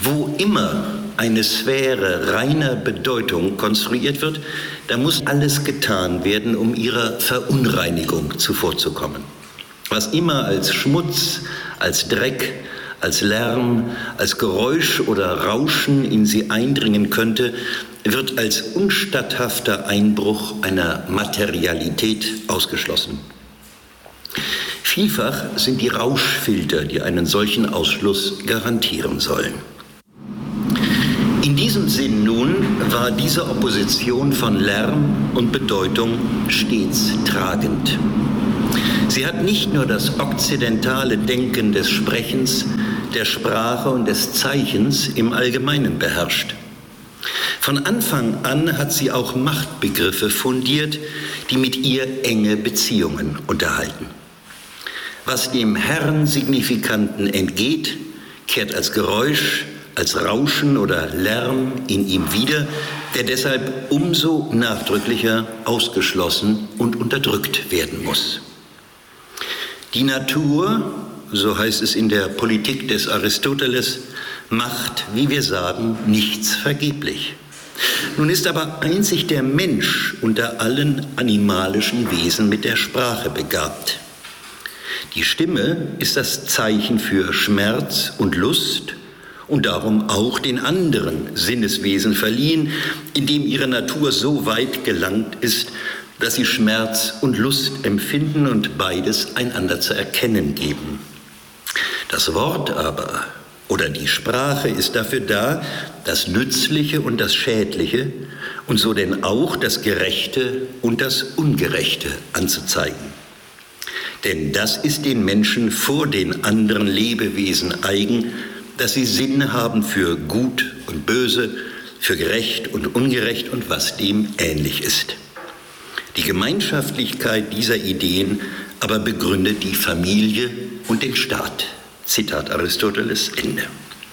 Wo immer eine Sphäre reiner Bedeutung konstruiert wird, da muss alles getan werden, um ihrer Verunreinigung zuvorzukommen. Was immer als Schmutz, als Dreck, als Lärm, als Geräusch oder Rauschen in sie eindringen könnte, wird als unstatthafter Einbruch einer Materialität ausgeschlossen. Vielfach sind die Rauschfilter, die einen solchen Ausschluss garantieren sollen. In diesem Sinn nun war diese Opposition von Lärm und Bedeutung stets tragend. Sie hat nicht nur das okzidentale Denken des Sprechens, der Sprache und des Zeichens im Allgemeinen beherrscht. Von Anfang an hat sie auch Machtbegriffe fundiert, die mit ihr enge Beziehungen unterhalten. Was dem Herrensignifikanten entgeht, kehrt als Geräusch, als Rauschen oder Lärm in ihm wieder, der deshalb umso nachdrücklicher ausgeschlossen und unterdrückt werden muss. Die Natur, so heißt es in der Politik des Aristoteles, macht, wie wir sagen, nichts vergeblich. Nun ist aber einzig der Mensch unter allen animalischen Wesen mit der Sprache begabt. Die Stimme ist das Zeichen für Schmerz und Lust und darum auch den anderen Sinneswesen verliehen, indem ihre Natur so weit gelangt ist, dass sie Schmerz und Lust empfinden und beides einander zu erkennen geben. Das Wort aber oder die Sprache ist dafür da, das Nützliche und das Schädliche und so denn auch das Gerechte und das Ungerechte anzuzeigen. Denn das ist den Menschen vor den anderen Lebewesen eigen, dass sie Sinn haben für Gut und Böse, für gerecht und ungerecht und was dem ähnlich ist. Die Gemeinschaftlichkeit dieser Ideen aber begründet die Familie und den Staat. Zitat Aristoteles, Ende.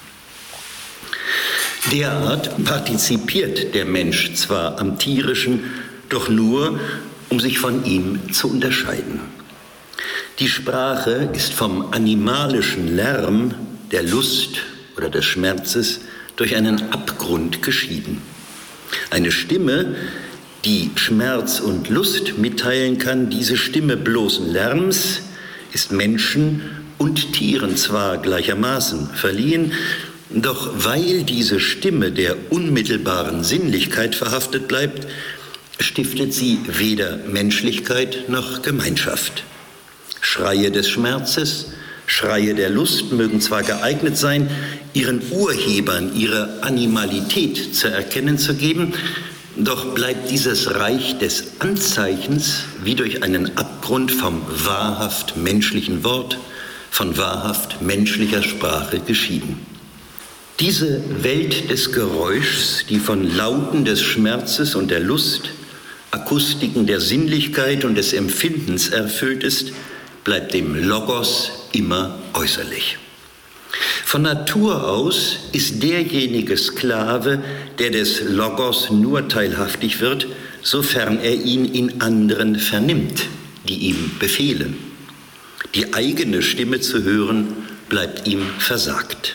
Derart partizipiert der Mensch zwar am Tierischen, doch nur, um sich von ihm zu unterscheiden. Die Sprache ist vom animalischen Lärm, der Lust oder des Schmerzes durch einen Abgrund geschieden. Eine Stimme, die Schmerz und Lust mitteilen kann, diese Stimme bloßen Lärms, ist Menschen und Tieren zwar gleichermaßen verliehen, doch weil diese Stimme der unmittelbaren Sinnlichkeit verhaftet bleibt, stiftet sie weder Menschlichkeit noch Gemeinschaft. Schreie des Schmerzes, Schreie der Lust mögen zwar geeignet sein, ihren Urhebern ihre Animalität zu erkennen zu geben, doch bleibt dieses Reich des Anzeichens wie durch einen Abgrund vom wahrhaft menschlichen Wort, von wahrhaft menschlicher Sprache geschieden. Diese Welt des Geräuschs, die von Lauten des Schmerzes und der Lust, Akustiken der Sinnlichkeit und des Empfindens erfüllt ist, bleibt dem Logos immer äußerlich. Von Natur aus ist derjenige Sklave, der des Logos nur teilhaftig wird, sofern er ihn in anderen vernimmt, die ihm befehlen. Die eigene Stimme zu hören, bleibt ihm versagt.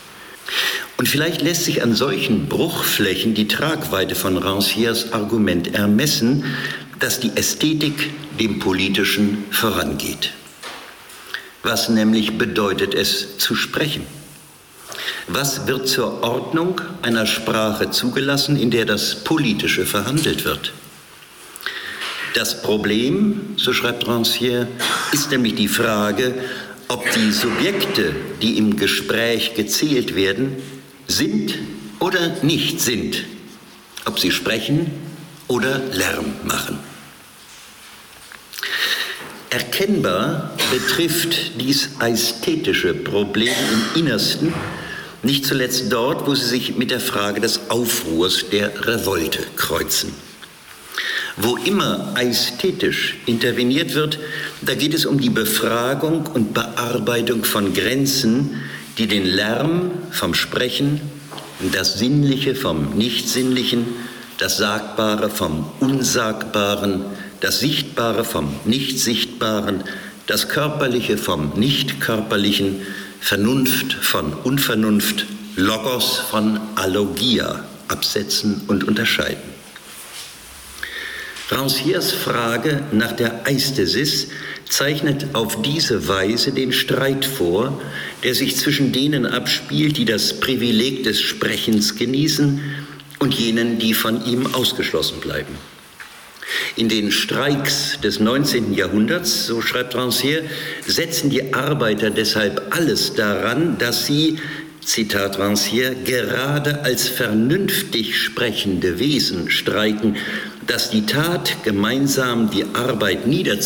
Und vielleicht lässt sich an solchen Bruchflächen die Tragweite von Rancières Argument ermessen, dass die Ästhetik dem Politischen vorangeht. Was nämlich bedeutet es, zu sprechen? Was wird zur Ordnung einer Sprache zugelassen, in der das Politische verhandelt wird? Das Problem, so schreibt Rancière, ist nämlich die Frage, ob die Subjekte, die im Gespräch gezählt werden, sind oder nicht sind, ob sie sprechen oder Lärm machen. Erkennbar betrifft dies ästhetische Problem im Innersten, nicht zuletzt dort, wo sie sich mit der Frage des Aufruhrs, der Revolte kreuzen. Wo immer ästhetisch interveniert wird, da geht es um die Befragung und Bearbeitung von Grenzen, die den Lärm vom Sprechen, das Sinnliche vom Nichtsinnlichen, das Sagbare vom Unsagbaren, das Sichtbare vom Nichtsichtbaren, das Körperliche vom Nichtkörperlichen, Vernunft von Unvernunft, Logos von Alogia absetzen und unterscheiden. Rancières Frage nach der Eistesis zeichnet auf diese Weise den Streit vor, der sich zwischen denen abspielt, die das Privileg des Sprechens genießen, und jenen, die von ihm ausgeschlossen bleiben. In den Streiks des 19. Jahrhunderts, so schreibt Rancière, setzen die Arbeiter deshalb alles daran, dass sie, Zitat Rancière, gerade als vernünftig sprechende Wesen streiken, dass die Tat, gemeinsam die Arbeit